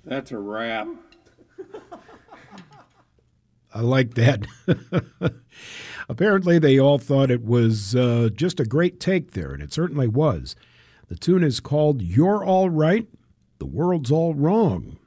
That's a wrap. I like that. Apparently, they all thought it was just a great take there, and it certainly was. The tune is called You're All Right, The World's All Wrong.